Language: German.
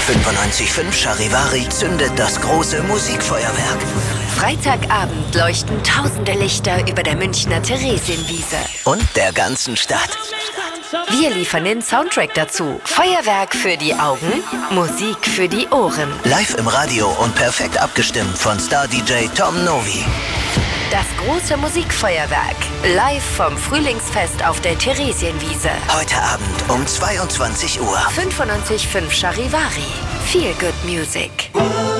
95.5 Charivari zündet das große Musikfeuerwerk. Freitagabend leuchten tausende Lichter über der Münchner Theresienwiese. Und der ganzen Stadt. Wir liefern den Soundtrack dazu. Feuerwerk für die Augen, Musik für die Ohren. Live im Radio und perfekt abgestimmt von Star-DJ Tom Novi. Das große Musikfeuerwerk. Live vom Frühlingsfest auf der Theresienwiese. Heute Abend um 22 Uhr. 95.5 Charivari. Feel good music.